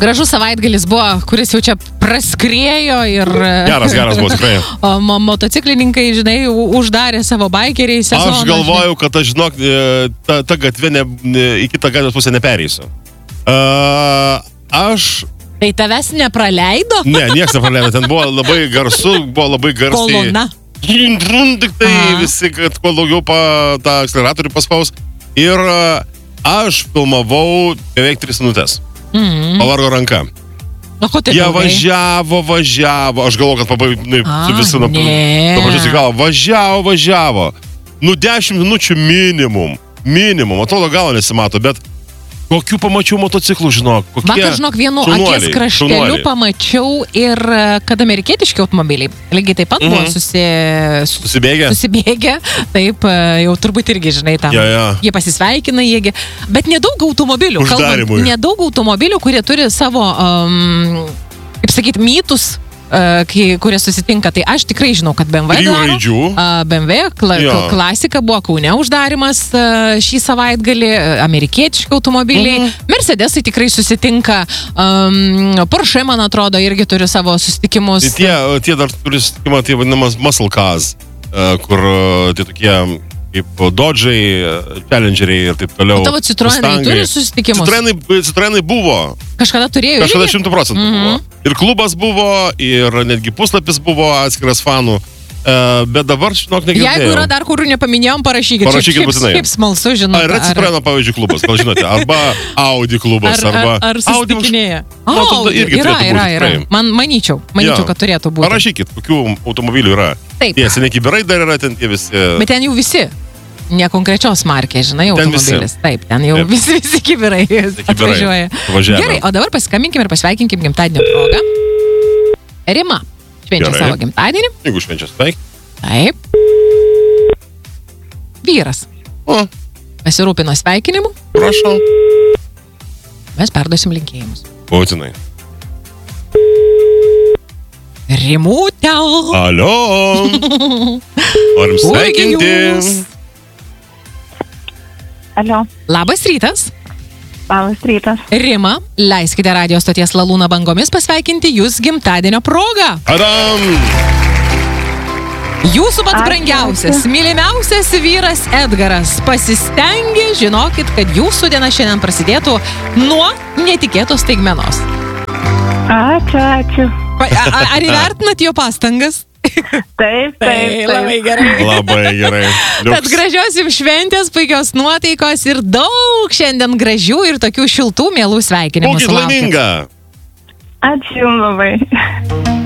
Gražus savaitgalis buvo, kuris jau čia praskriejo ir... Geras buvo, tikrai. Motociklininkai, žinai, uždarė savo baikeriai sezoną. Aš galvojau, kad aš, žinok, ta gatvė į kitą gatvės pusę nepereisiu. Tai tavęs nepraleido? Ne, niekas nepraleido. Ten buvo labai garsu, buvo labai garsiai. Kolona. Tik tai visi, kad kuo daugiau tą akceleratorių paspaus. Ir aš filmavau beveik 3 minutės. Pavargo ranka. O ko taip? Jie važiavo. Aš galvoju, kad su visi nuo pradžios į galą. Važiavo. 10 minučių minimum. Atrodo, galo nesimato, bet kokių pamačiau motociklų, žinok. Vakar, žinok, vienu akies krašteliu pamačiau ir kad amerikietiški automobiliai lygiai taip pat buvo susibėgę. Taip, jau turbūt irgi, žinai, tam. Jie pasisveikina, bet nedaug automobilių. Uždarimui. Nedaug automobilių, kurie turi savo, kaip sakyti, mytus, kurie susitinka. Tai aš tikrai žinau, kad BMW daro. BMW klasika buvo Kaune uždarimas šį savaitgalį, amerikietiški automobiliai. Mercedesai tikrai susitinka. Porsche, man atrodo, irgi turi savo susitikimus. Tie dar turi susitikimą, tai vadinamas muscle cars, kur tie tokie kaip Dodge'ai, Challengeriai ir taip toliau. O tavo Citroenai turi susitikimus? Citroenai buvo. Kažkada turėjo? Kažkada 100% buvo. Ir klubas buvo, ir netgi puslapis buvo atskiras fanų. Bet dabar, žinok, negirdėjau. Jeigu yra dar kurių nepaminėjom, parašykit būtinai. Kaip smalsu, žinot. Ar yra Citroeno, pavyzdžiui, klubas, gal žinote, arba Audi klubas, ar susitikinėja. Yra. Manyčiau, kad turėtų būti. Parašykit, kokių automobilių yra. Taip. Tie seniai kibirai dar yra, ten tie visi. Bet ten jau visi. Ne konkrečios markės, žinai, automobilis. Taip, ten jau visi kibirai atvažiuoja. Gerai, o dabar pasiskambinkim ir pasveikinkim gimtadienio progą. Rima švenčia savo gimtadienį. Jeigu švenčia sveik. Taip. Vyras. Pasirūpino sveikinimu. Prašau. Mes perduosim linkėjimus. Būtinai. Rimutė. Alio. Norim sveikinti. Alio. Labas rytas. Labas rytas. Rima, leiskite radijo stoties Lalūna bangomis pasveikinti jūs gimtadienio progą. Adam! Jūsų pats brangiausias, mylimiausias vyras Edgaras pasistengė, žinokit, kad jūsų diena šiandien prasidėtų nuo netikėtos staigmenos. Ačiū. Ar įvertinat jo pastangas? Taip. Labai gerai. Tad gražios jums šventės, puikios nuotaikos ir daug šiandien gražių ir tokių šiltų, mielų sveikinimų. Būkit laiminga. Ačiū labai.